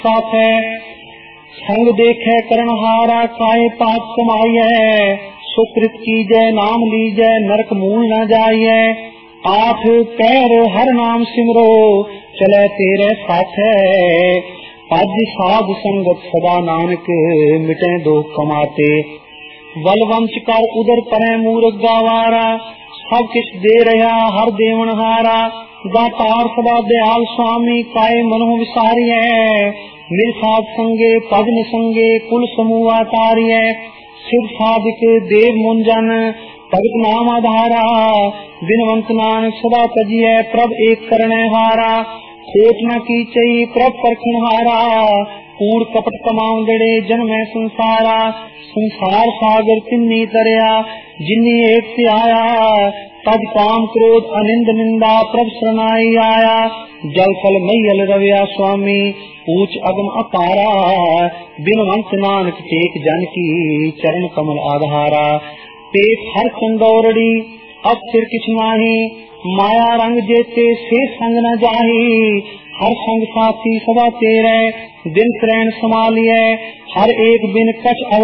साथ है संग देखे करणहारा काये पाप कमाइए सुकृत कीजय नाम लीजय नरक मूल न जाइए 8 पैर हर नाम सिमरो चले तेरे साथ है पद साध संगत सदा नानक मिटे दो कमाते बलवंश कर उदर परे मूर्ख गावारा सब किस दे रहा हर देवन हारा दातार सदा दयाल स्वामी काये मनो विसारी है निरसाद संगे पद निसंगे कुल समूह तारी है सिद्ध साधिक देव मुंजन भगत नाम आधारा दिनवंत नानक सदा तजिए प्रभ एक करने हारा खोट न की चई प्रभ परखन हारा कूड़ कपट कमाऊ गड़े जन्म संसारा संसार सागर तिन्नी तरया जिन्नी एक से आया तज काम क्रोध अनिंद निंदा प्रभ शरणाई आया जल फल मैयल रव्या स्वामी ऊंच अगम अपारा बिनवंत नानक टेक जन की चरण कमल आधारा पेट हर चंदौरड़ी अब सिर किछ नाही माया रंग जेते से संग न जाही हर संग साथी सदा तेरे दिन त्रैण समालिए हर एक बिन कछ